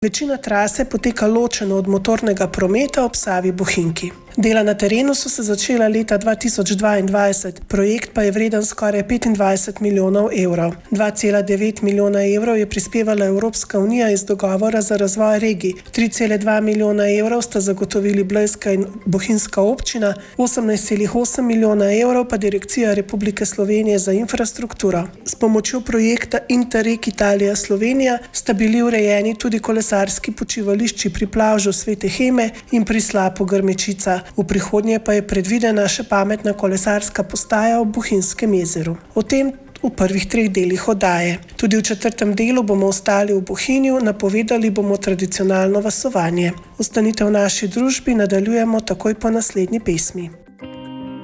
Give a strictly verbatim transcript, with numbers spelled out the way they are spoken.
Večina trase poteka ločeno od motornega prometa ob Savi Bohinjki. Dela na terenu so se začela leta dva tisoč dvaindvajset, projekt pa je vreden skoraj petindvajset milijonov evrov. dva cela devet milijona evrov je prispevala Evropska unija iz dogovora za razvoj regij, tri cela dva milijona evrov sta zagotovili blejska in bohinjska občina, osemnajst cela osem milijona evrov pa Direkcija Republike Slovenije za infrastrukturo. S pomočjo projekta Interreg Italija-Slovenija sta bili urejeni tudi kolesarski počivališči pri plavžu Svete Heme in pri slapu Grmečica. V prihodnje pa je predvidena še pametna kolesarska postaja v Bohinjskem jezeru. O tem v prvih treh delih oddaje. Tudi v četrtem delu bomo ostali v Bohinju, napovedali bomo tradicionalno vasovanje. Ostanite v naši družbi, nadaljujemo takoj po naslednji pesmi.